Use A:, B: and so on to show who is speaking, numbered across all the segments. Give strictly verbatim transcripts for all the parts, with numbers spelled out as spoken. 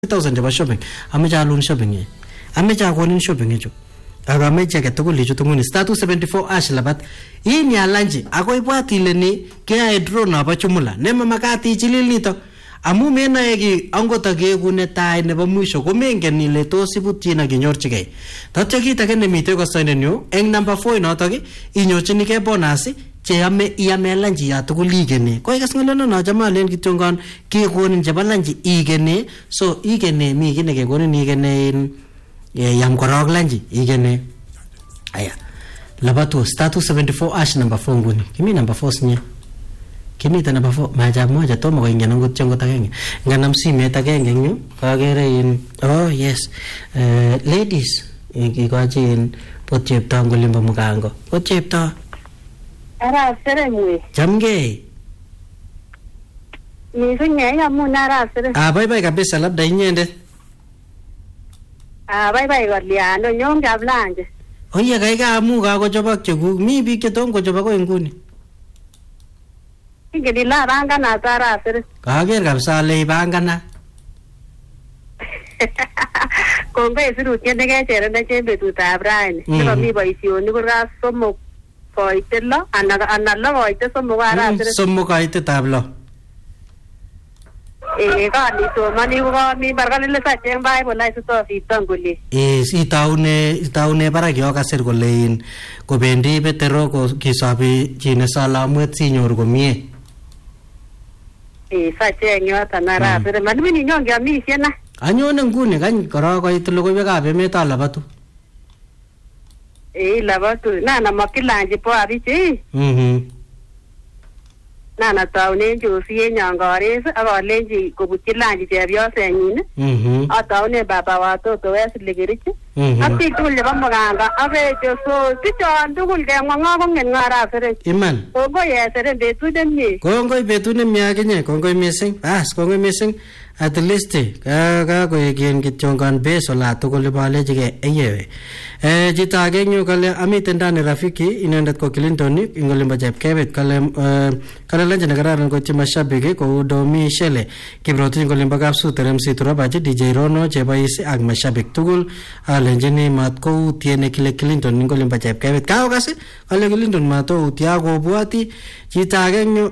A: thousand chebo shopping ameche alun shopping ye ameche akonin shopping ichu akameche age tugul ichu nguni star two seventy-four ash labat ini alanji ako ibwat ile ni keae draw nabo chumula nema makat ichilil nito amu menae ki angot akeku netai nebo mwisho komengen ile tos ibutyin akinyorchigei tatya kit age nemite kosoinenyu eng number four inotok inyorchinigei bonus cheyame iyame lanji ya tugul igene koi kas ngalono no jamalen kityongon kekonin chebo lanji igene so igene mi kine kekonin igene yam korok lanji igene aya labatu star two seventy-four ash number four nguni kimi number four sinye kimi ta number four majab moja tomo ko ingene ngot chongo tagenge nganam simet agenge nyu kagere in oh yes uh, ladies ikojin potchepto ngolimbo mugango potchepto
B: Ara seremwe.
A: Jamge.
B: Ni sunya ya munara sere.
A: Ah bye bye kabisa labda inyende.
B: Ah bye bye golia no nyonga blanje.
A: Oye kaiga amu ga kochobak cheguk mi biik chetom kochobak ko nguni.
B: Ingeni la bangana tara sere.
A: Kager kabisa le bangana.
B: Kongo isiru tiende ke chere na chembe tutabrai. Nebo mi boisioni ko ga somok koite lo ana ana lo koite somok ara sere.
A: Somok koite tablo.
B: Eh ka ni to mani ko mi barkalile sa cheng Bible la isu to fiton goli.
A: Eh si taune taune para kyo kasir kolein ko bendi betero ko kisabi chine salamwet sinyor komie.
B: Eh sa cheng yo tanara sere mani ni nyonga mi siena.
A: Anyone nguni kany koro koit logoiwekab emet alabatu.
B: Eh labatu nana makilanje po abichi.
A: Mhm.
B: Nana taune josie nyangores akalenji kobutyi lanji chepyosenyin.
A: Mhm.
B: Ataune baba watoto wesligirich.
A: Mhm.
B: Ati tugul nebo muganga abejo so tichon tugul kemwa ko ngen ngara sere.
A: Iman.
B: Kongo yesere betut nemie.
A: Kongoi betut nemie akinye kongoi missing. Bas kongoi missing. At least ka ka koegen kityongan beso la tugul balejige eyewe. Eh chito age nyu kale amiten ndani rafiki inendet ko Clinton ingolimba jeb kebet kale kale lanje nagararan ko chima shabiki ko Domi Shele kibroti ingolimba kapsu terem situra baje D J Rono chebaisi ak mashabik tugul alenjini mat ko tiene kile Clinton ingolimba jeb kebet ka okase kale Clinton mato utiago buati chito age nyu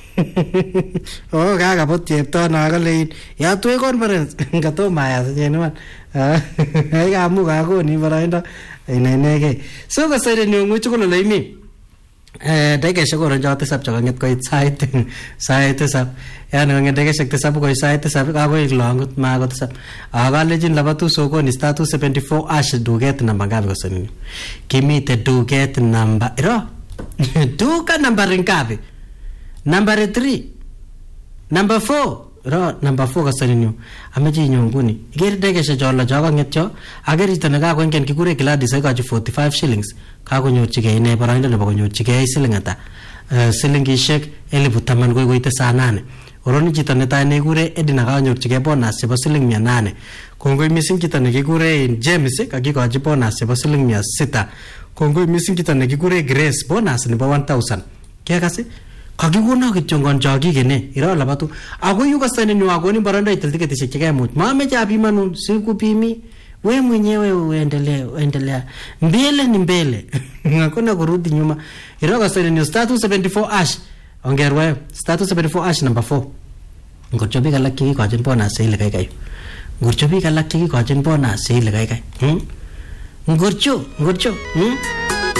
A: oh gaga bot chepto na kalein ya tuwe conference ngato maya sejenuan ai ga mu ga ko ni baraindo inenege so ko sere ni nguchu ko leimi eh dege shagoro jate sab chaganget ko sait sait sab ya no ngende dege shakte sab ko sait sab ka ko iklongut ma ko sab aga lejin labatu so ko ni status seventy-four ash duget namba gabe ko sene kimite duget namba ro duka namba rinkabe Number three. Number four. Ro number four kasaninyo. Ameji nyonguni. Igeri dege she jola jaga ngetcho. Ageri tanaga ko ngen kikure Gladys ay kaji forty-five shillings. Ka ko nyorchige ine baranda nebo ko nyorchige shilling ata. Shilling ishek elifu taman ko goite saa nane. Oroni chito netai nekure Edina ka nyorchige bonus chebo shilling mia nane. Kongoi missing chito nekikure James kakikochi bonus chebo shilling mia sita. Kongoi missing chito nekikure Grace bonus nebo one thousand. Kiakasi? Kakikona kityongon chakikene ira labatu ako yu kasane nyo akoni baranda itilti ketishek chekaimuch mameche apimanun sikupimi we mwenyewe uendelee uendelea mbele ni mbele hakuna kurudi nyuma ira kasane nyo star two seventy-four ash ongerwe star two seventy-four ash number four ngorchobi kalak chekikochin bonus ile kaikai ngorchobi kalak chekikochin bonus ile kaikai hm ngorcho ngorcho hm